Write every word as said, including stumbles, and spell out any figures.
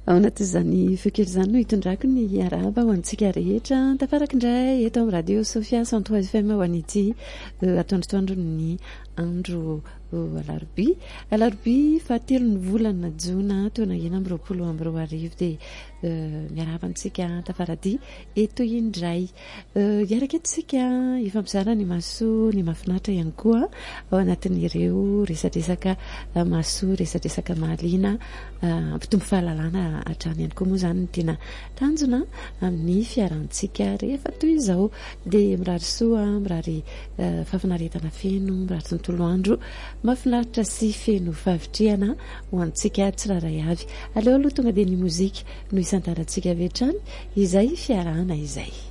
ao anatin'izany fekely izany no hitondrako ny araba ho antsika rehetra tafaraka indray eto amin'ny radio Sofia cent trois F M ho an'ity atoandrotoandro ny andro alarobia alarobia fahatelo ny volana jona taona enina amby roapolo amby roa arivo dia miaravantsika tafaradia eto indray iaraka etsika ifampizara ny masoa ny mahafinaritra ihany koa ao anatin'ireo resadresaka masoa resadresaka mahaliana ampitombo fahalalana hatrany ihany koa moa izany ny tena tanjona amin'ny fiarantsika rehefa toy izao dia mirary soa mirary fahafinaretana feno mirary tontolo andro mahafinaritra sy feno fahavitriana ho antsika tsiraray avy aleo aloha tonga dia ny mozika no isantarantsika avy hatrany izay fiarahana izay